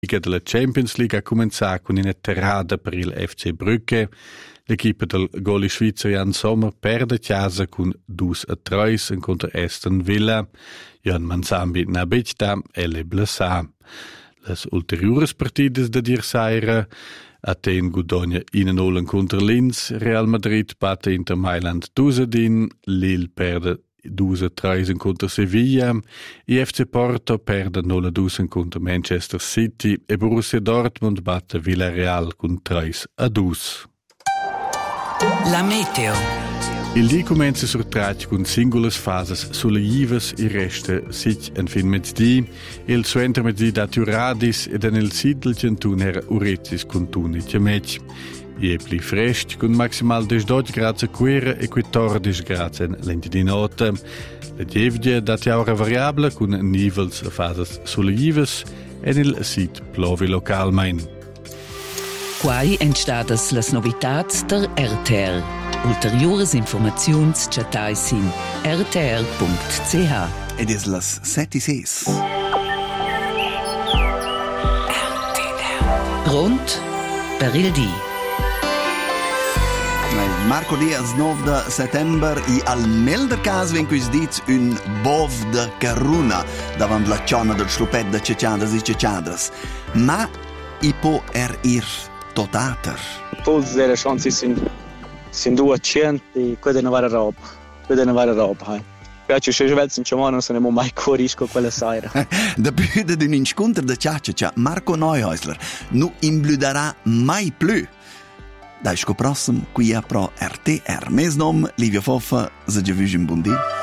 Liga della Champions League ha cominciato con una terrada per il FC Brugge. L'equipa del goli svizzer Jan Sommer perde casa con 2-3 contro Aston Villa. Jan Manzambi na becta e le blessà. Les ulteriores partides de dir saira Aten guadagna 1-0 contro Linz, Real Madrid batte Inter Mailand 2-1, Lille perde 2-3 contro Sevilla, FC Porto perde 0-2 contro Manchester City e Borussia Dortmund batte Villarreal con 3-2. La meteo. Il dì comincia sur traccia con singole fases sulle Ives e resta sich en fin mezzdi. Il suenter mezzdi da Turadis ed en il Sidl centun era Uretis con tuni ciamec. E pli frest con maximal 12 gradi a Quera e 14 gradi in lenti di notte. La Dievdia da tiaura variabile con nivels fases sulle Ives ed il Sid plovi localmein. Quai entstadas las novitats der RTR. Ulteriores informaziuns chatai sin rtr.ch. Ed es las 7:06. Rund per il di. Marco Diaz 9 de settember i al melder cas ven quis dits un bov de caruna davant la ciona del slupet de ceciadas e ceciadas. Ma i po ir totater. Tutte le chance sind 200 e quella non va roba. Quella non va roba. Piace se vel sin chamano non se ne mo mai corisco quella sera. Da più di un incontro de ciaccia Marco Neuhäusler nu imbluderà mai più. Dai scoprossum qui a pro RTR. Mes nom Livia Foffa, se già un buon dì.